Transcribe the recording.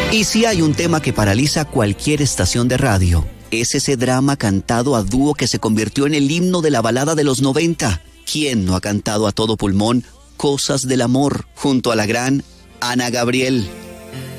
Y si hay un tema que paraliza cualquier estación de radio, es ese drama cantado a dúo que se convirtió en el himno de la balada de los 90. ¿Quién no ha cantado a todo pulmón Cosas del Amor junto a la gran Ana Gabriel?